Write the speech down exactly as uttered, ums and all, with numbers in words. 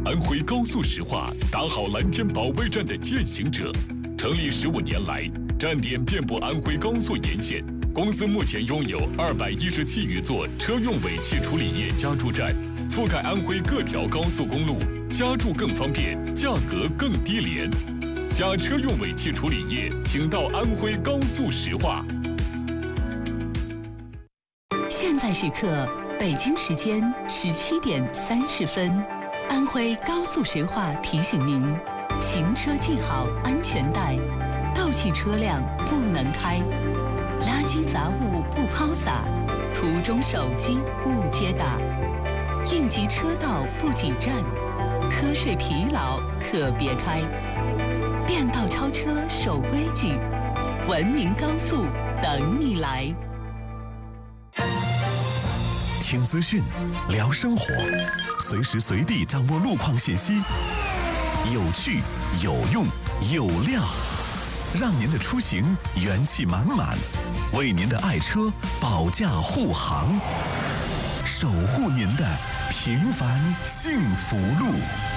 安徽高速石化打好蓝天保卫战的践行者。成立十五年来，站点遍布安徽高速沿线。公司目前拥有二百一十七余座车用尾气处理液加注站，覆盖安徽各条高速公路，加注更方便，价格更低廉。加车用尾气处理液，请到安徽高速石化。 现在时刻，北京时间十七点三十分，安徽高速石化提醒您：行车系好安全带，倒汽车辆不能开，垃圾杂物不抛洒，途中手机勿接打，应急车道不挤站，瞌睡疲劳可别开。变道超车守规矩，文明高速等你来。 听资讯，聊生活，随时随地掌握路况信息，有趣、有用、有料，让您的出行元气满满，为您的爱车保驾护航，守护您的平凡幸福路。